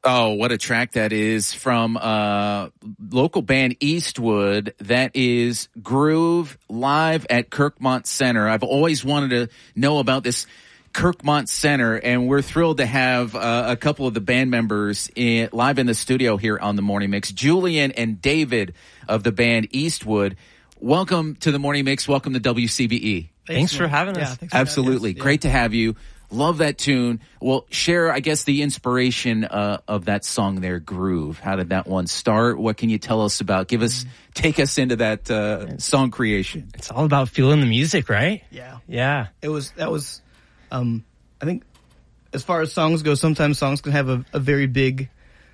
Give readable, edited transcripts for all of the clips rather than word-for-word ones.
Oh, what a track that is from local band Eastwood. That is Groove live at Kirkmont Center. I've always wanted to know about this Kirkmont Center, and we're thrilled to have a couple of the band members live in the studio here on the Morning Mix. Julian and David of the band Eastwood. Welcome to the Morning Mix. Welcome to WCBE. Thanks for having us. Absolutely. Great to have you. Love that tune. Well, share, I guess, the inspiration of that song there, Groove. How did that one start? What can you tell us about? Take us into that song creation. It's all about feeling the music, right? Yeah. That was I think as far as songs go, sometimes songs can have a very big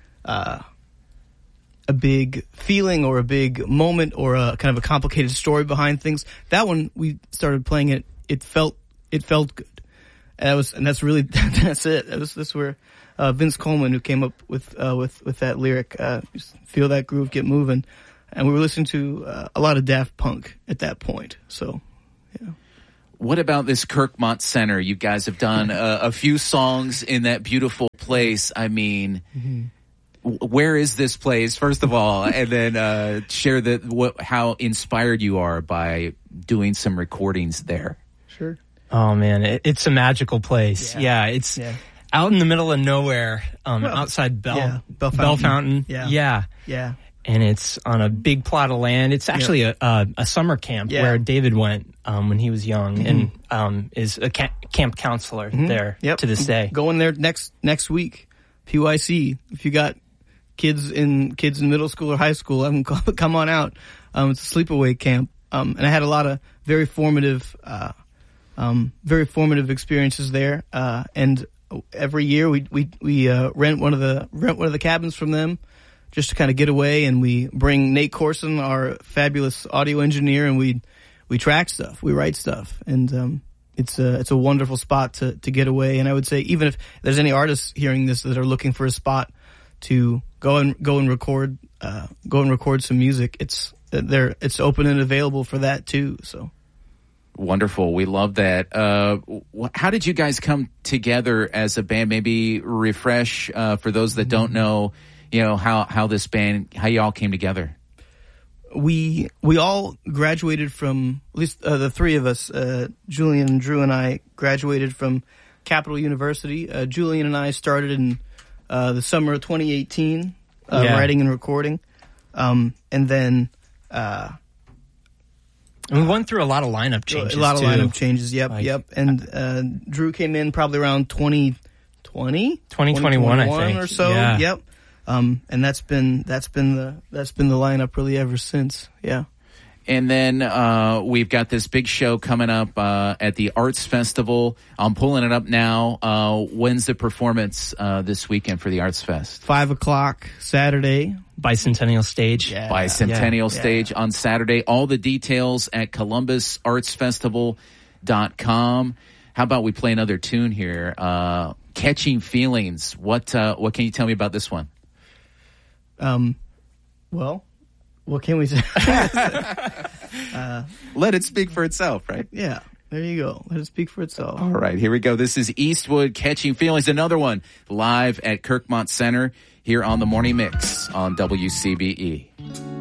feeling or a big moment or a kind of a complicated story behind things. That one, we started playing it. It felt good. And that's really, that's it. That's where, Vince Coleman, who came up with that lyric, feel that groove, get moving. And we were listening to, a lot of Daft Punk at that point. So, yeah. What about this Kirkmont Center? You guys have done a few songs in that beautiful place. I mean, where is this place, first of all? And then, share how inspired you are by doing some recordings there. Sure. Oh man, it's a magical place. Yeah, it's out in the middle of nowhere, outside Bell Fountain. Yeah. And it's on a big plot of land. It's actually a summer camp where David went when he was young, and is a camp counselor there to this day. Going there next week, PYC. If you got kids in middle school or high school, have them come on out. It's a sleepaway camp, and I had a lot of very formative experiences there. And every year we rent one of the cabins from them just to kind of get away, and we bring Nate Corson, our fabulous audio engineer, and we track stuff, we write stuff, and it's a wonderful spot to get away. And I would say, even if there's any artists hearing this that are looking for a spot to go and record some music, it's open and available for that too. So. Wonderful. We love that. How did you guys come together as a band? Maybe refresh for those that don't know, how this band, how you all came together. We all graduated from, at least the three of us, Julian and Drew and I graduated from Capital University. Julian and I started in the summer of 2018, writing and recording. And then and we went through a lot of lineup changes. Lineup changes, yep. And Drew came in probably around 2021, I think, or so. Yeah. Yep. And that's been the lineup really ever since. Yeah. And then we've got this big show coming up at the Arts Festival. I'm pulling it up now. When's the performance this weekend for the Arts Fest? 5:00 Saturday. Bicentennial Stage. Bicentennial Stage on Saturday. All the details at ColumbusArtsFestival.com. How about we play another tune here? Catching Feelings. What can you tell me about this one? Well, what can we say? Let it speak for itself, right? Yeah. There you go. Let it speak for itself. All right, here we go. This is Eastwood, Catching Feelings. Another one live at Kirkmont Center here on the Morning Mix on WCBE.